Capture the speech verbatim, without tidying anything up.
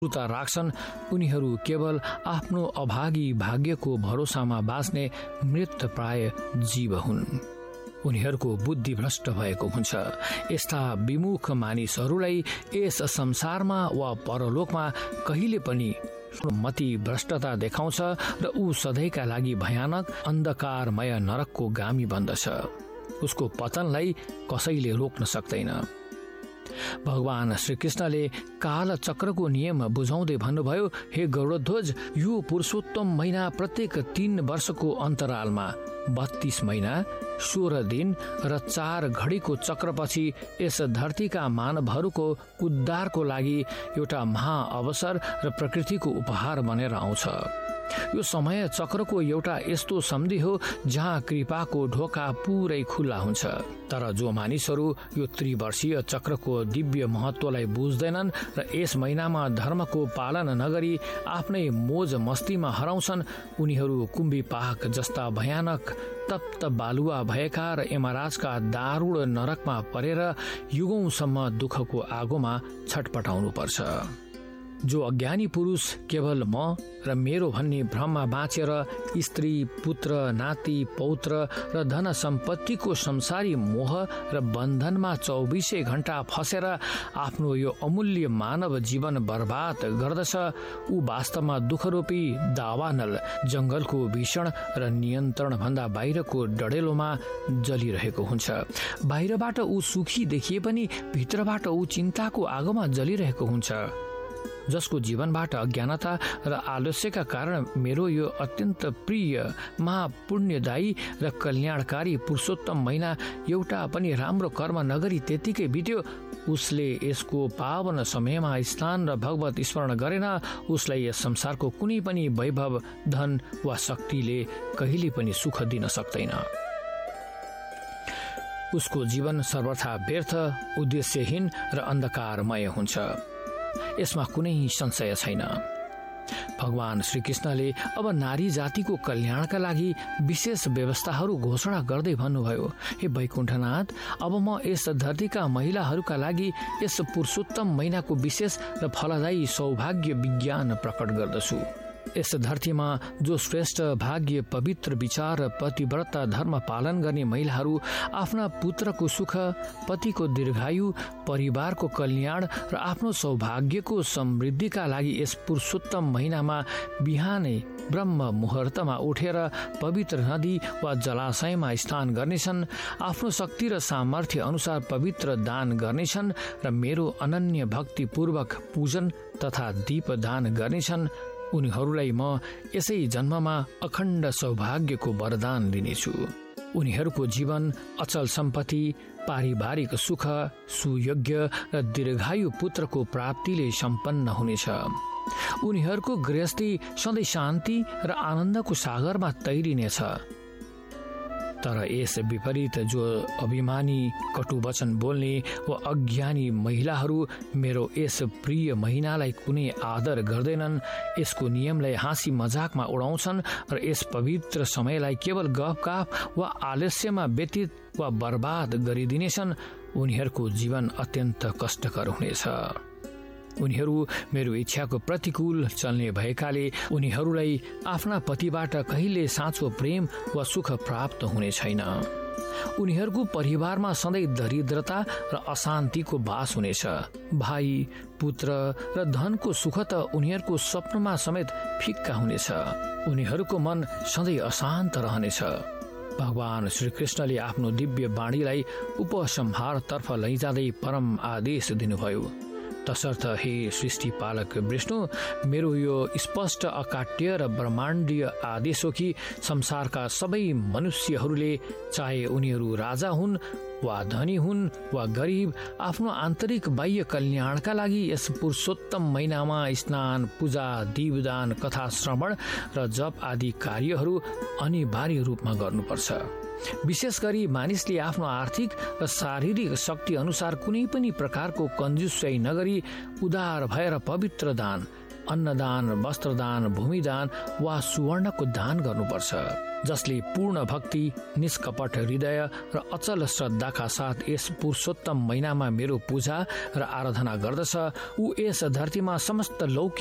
शत्रुता राख्छन् उनीहरू केवल आफ्नो अभागी भाग्यको भरोसामा बाँच्ने मृत प्राय जीव हुन्। उनीहरूको बुद्धि भ्रष्ट भएको हुन्छ। यस्ता विमुख मानिसहरूलाई यस संसारमा वा परलोकमा कहिले पनि मति भ्रष्टता देखाउँछ र ऊ सधैँका लागि भयानक अन्धकारमय नरकको गामी बन्दछ। उसको पतनलाई कसैले रोक्न सक्दैन। भगवान श्रीकृष्णले काल चक्रको नियम बुझाउँदै भन्नुभयो, हे गरुडध्वज, यो पुरुषोत्तम महिना प्रत्येक तीन वर्षको अन्तरालमा बत्तीस महिना सोह्र दिन र चार घडीको चक्रपछि यस धरतीका मानवहरूको उद्धारको लागि एउटा महाअवसर र प्रकृतिको उपहार बनेर आउँछ। यो समय चक्रको एउटा यस्तो सन्धि हो जहाँ कृपाको ढोका पुरै खुल्ला हुन्छ। तर जो मानिसहरू यो त्रिवर्षीय चक्रको दिव्य महत्वलाई बुझ्दैनन् र यस महिनामा धर्मको पालन नगरी आफ्नै मोज मस्तीमा हराउँछन्, उनीहरू कुम्भी पाक जस्ता भयानक तप्त बालुवा भएका र यमराजका दारुण नरकमा परेर युगौंसम्म दुःखको आगोमा छटपटाउनु पर्छ। जो अज्ञानी पुरुष केवल म र मेरो भन्ने भ्रममा बाँचेर स्त्री, पुत्र, नाति, पौत्र र धन सम्पत्तिको संसारी मोह र बन्धनमा चौबिसै घण्टा फसेर आफ्नो यो अमूल्य मानव जीवन बर्बाद गर्दछ, ऊ वास्तवमा दुःखरूपी दावानल जंगलको भीषण र नियन्त्रण भन्दा बाहिरको डडेलोमा जलिरहेको हुन्छ। बाहिरबाट ऊ सुखी देखिए पनि भित्रबाट ऊ चिन्ताको आगोमा जलिरहेको हुन्छ। जसको जीवनबाट अज्ञानता र आलस्यका कारण मेरो यो अत्यन्त प्रिय महापुण्यदायी र कल्याणकारी पुरुषोत्तम महिना एउटा पनि राम्रो कर्म नगरी त्यतिकै बित्यो, उसले यसको पावन समयमा स्नान र भगवत स्मरण गरेन, उसलाई यस संसारको कुनै पनि वैभव, धन वा शक्तिले कहिले पनि सुख दिन सक्दैन। उसको जीवन सर्वथा व्यर्थ, उद्देश्यहीन र अन्धकारमय हुन्छ। यसमा कुनै संशय छैन। भगवान श्रीकृष्णले अब नारी जातिको कल्याणका लागि विशेष व्यवस्थाहरू घोषणा गर्दै भन्नुभयो, हे वैकुण्ठनाथ, अब म यस धरतीका महिलाहरूका लागि यस पुरुषोत्तम महिनाको विशेष र फलदायी सौभाग्य विज्ञान प्रकट गर्दछु। यस धरतीमा जो श्रेष्ठ भाग्य, पवित्र विचार र पतिव्रता धर्म पालन गर्ने महिलाहरू आफ्ना पुत्रको सुख, पतिको दीर्घायु, परिवारको कल्याण र आफ्नो सौभाग्यको समृद्धिका लागि यस पुरुषोत्तम महिनामा बिहानै ब्रह्म मुहूर्तमा उठेर पवित्र नदी वा जलाशयमा स्नान गर्नेछन्, आफ्नो शक्ति र सामर्थ्य अनुसार पवित्र दान गर्नेछन् र मेरो अनन्य भक्तिपूर्वक पूजन तथा दीपदान गर्नेछन्, उनीहरूलाई म यसै जन्ममा अखण्ड सौभाग्यको वरदान दिनेछु। उनीहरूको जीवन अचल सम्पत्ति, पारिवारिक सुख, सुयोग्य र दीर्घायु पुत्रको प्राप्तिले सम्पन्न हुनेछ। उनीहरूको गृहस्थी सधैँ शान्ति र आनन्दको सागरमा तैरिनेछ। तर यस विपरीत जो अभिमानी, कटुवचन बोल्ने वा अज्ञानी महिलाहरू मेरो यस प्रिय महिनालाई कुनै आदर गर्दैनन्, यसको नियमलाई हाँसी मजाकमा उडाउँछन् र यस पवित्र समयलाई केवल गफगाफ वा आलस्यमा व्यतीत वा बर्बाद गरिदिनेछन्, उनीहरूको जीवन अत्यन्त कष्टकर हुनेछ। उनीहरू मेरो इच्छाको प्रतिकूल चल्ने भएकाले उनीहरूलाई आफ्ना पतिबाट कहिले साँचो प्रेम वा सुख प्राप्त हुने छैन। उनीहरूको परिवारमा सधैँ दरिद्रता र अशान्तिको बास हुनेछ। भाइ, पुत्र र धनको सुख त उनीहरूको स्वप्नमा समेत फिक्का हुनेछ। उनीहरूको मन सधैँ अशान्त रहनेछ। भगवान श्रीकृष्णले आफ्नो दिव्य वाणीलाई उपसंहारतर्फ लैजाँदै परम आदेश दिनुभयो। तसर्थ हे सृष्टि पालक विष्णु, मेरो यो स्पष्ट अकाट्य र ब्रह्माण्डीय आदेश हो कि संसारका सबै मनुष्यहरूले, चाहे उनीहरू राजा हुन् वा धनी हुन् वा गरिब, आफ्नो आन्तरिक बाह्य कल्याणका लागि यस पुरुषोत्तम महिनामा स्नान, पूजा, दीपदान, कथा श्रवण र जप आदि कार्यहरू अनिवार्य रूपमा गर्नुपर्छ। विशेष गरी मानिसले आफ्नो आर्थिक र शारीरिक शक्ति अनुसार कुनै पनि प्रकारको कन्जुसाइ नगरी उदार भएर पवित्र दान, अन्नदान, वस्त्रदान, भूमिदान वा सुवर्णको दान गर्नुपर्छ। जसले पूर्ण भक्ति, निष्कपट हृदय र अचल श्रद्धाका साथ यस पुरुषोत्तम महिनामा मेरो पूजा र आराधना गर्दछ, ऊ यस धरतीमा समस्त लौकिक